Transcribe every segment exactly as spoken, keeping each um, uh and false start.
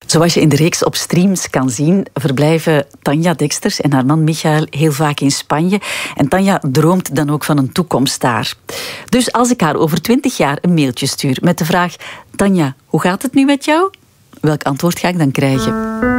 Zoals je in de reeks op streams kan zien, verblijven Tanja Deksters en haar man Michael heel vaak in Spanje. En Tanja droomt dan ook van een toekomst daar. Dus als ik haar over twintig jaar een mailtje stuur met de vraag: Tanja, hoe gaat het nu met jou? Welk antwoord ga ik dan krijgen?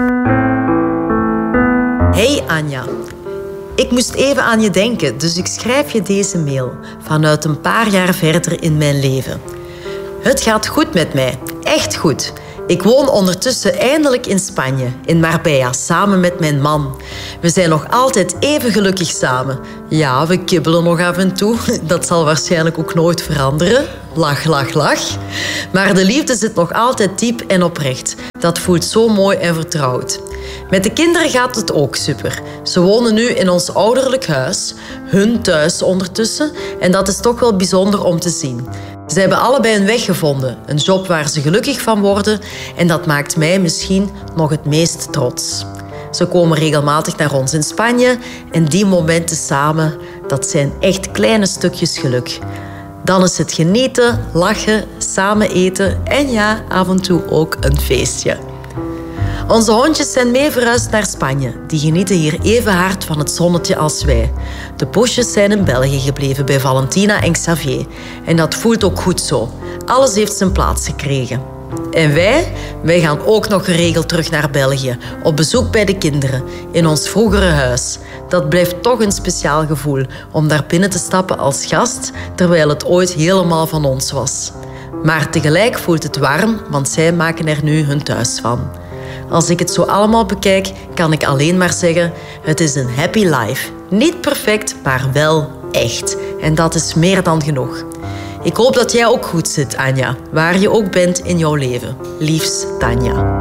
Hey Anja. Ik moest even aan je denken, dus ik schrijf je deze mail vanuit een paar jaar verder in mijn leven. Het gaat goed met mij, echt goed. Ik woon ondertussen eindelijk in Spanje, in Marbella, samen met mijn man. We zijn nog altijd even gelukkig samen. Ja, we kibbelen nog af en toe. Dat zal waarschijnlijk ook nooit veranderen. Lach, lach, lach. Maar de liefde zit nog altijd diep en oprecht. Dat voelt zo mooi en vertrouwd. Met de kinderen gaat het ook super. Ze wonen nu in ons ouderlijk huis, hun thuis ondertussen. En dat is toch wel bijzonder om te zien. Ze hebben allebei een weg gevonden, een job waar ze gelukkig van worden. En dat maakt mij misschien nog het meest trots. Ze komen regelmatig naar ons in Spanje en die momenten samen, dat zijn echt kleine stukjes geluk. Dan is het genieten, lachen, samen eten en ja, af en toe ook een feestje. Onze hondjes zijn mee verhuisd naar Spanje. Die genieten hier even hard van het zonnetje als wij. De poesjes zijn in België gebleven bij Valentina en Xavier. En dat voelt ook goed zo. Alles heeft zijn plaats gekregen. En wij? Wij gaan ook nog geregeld terug naar België. Op bezoek bij de kinderen. In ons vroegere huis. Dat blijft toch een speciaal gevoel om daar binnen te stappen als gast, terwijl het ooit helemaal van ons was. Maar tegelijk voelt het warm, want zij maken er nu hun thuis van. Als ik het zo allemaal bekijk, kan ik alleen maar zeggen: het is een happy life. Niet perfect, maar wel echt. En dat is meer dan genoeg. Ik hoop dat jij ook goed zit, Anja. Waar je ook bent in jouw leven. Liefs, Tanja.